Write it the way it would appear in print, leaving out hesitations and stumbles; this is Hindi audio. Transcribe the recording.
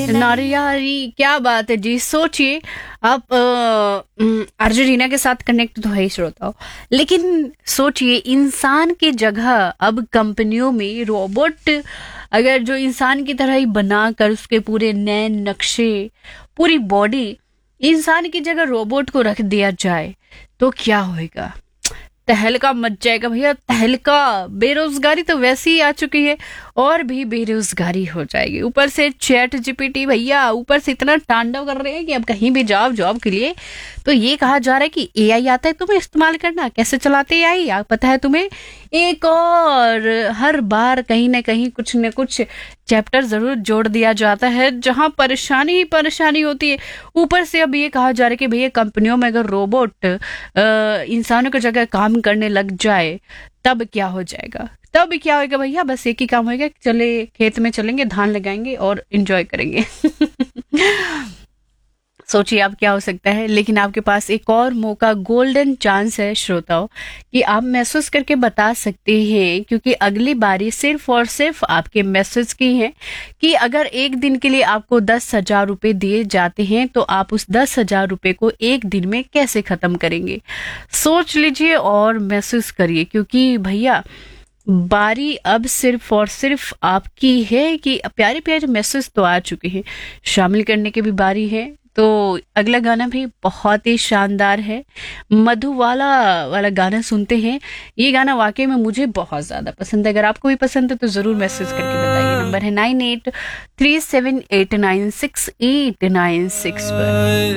नारियारी, क्या बात है जी। सोचिए आप अर्जेंटीना के साथ कनेक्ट तो है ही श्रोताओ, लेकिन सोचिए इंसान की जगह अब कंपनियों में रोबोट अगर जो इंसान की तरह ही बनाकर उसके पूरे नए नक्शे, पूरी बॉडी इंसान की जगह रोबोट को रख दिया जाए तो क्या होएगा? तहलका मच जाएगा भैया, तहलका। बेरोजगारी तो वैसे ही आ चुकी है और भी बेरोजगारी हो जाएगी, ऊपर से चैट जीपीटी भैया ऊपर से इतना तांडव कर रहे हैं कि अब कहीं भी जाओ जॉब के लिए तो ये कहा जा रहा है कि एआई आता है तुम्हें इस्तेमाल करना, कैसे चलाते एआई पता है तुम्हें। एक और हर बार कहीं ना कहीं कुछ न कुछ चैप्टर जरूर जोड़ दिया जाता है जहां परेशानी ही परेशानी होती है। ऊपर से अब ये कहा जा रहा है कि भैया कंपनियों में अगर रोबोट इंसानों की जगह काम करने लग जाए तब क्या हो जाएगा? तब क्या होगा भैया? बस एक ही काम होगा, चले खेत में चलेंगे, धान लगाएंगे और एंजॉय करेंगे। सोचिए आप क्या हो सकता है। लेकिन आपके पास एक और मौका, गोल्डन चांस है श्रोताओं, कि आप महसूस करके बता सकते हैं, क्योंकि अगली बारी सिर्फ और सिर्फ आपके मैसेज की है कि अगर एक दिन के लिए आपको 10,000 रुपए दिए जाते हैं तो आप उस 10,000 रुपए को एक दिन में कैसे खत्म करेंगे? सोच लीजिए और महसूस करिए, क्योंकि भैया बारी अब सिर्फ और सिर्फ आपकी है कि प्यारे प्यारे मैसेज तो आ चुके हैं, शामिल करने की भी बारी है। तो अगला गाना भी बहुत ही शानदार है, मधुवाला वाला गाना सुनते हैं। ये गाना वाकई में मुझे बहुत ज्यादा पसंद है, अगर आपको भी पसंद है तो जरूर मैसेज करके बताइए। नंबर है 9837896896 पर।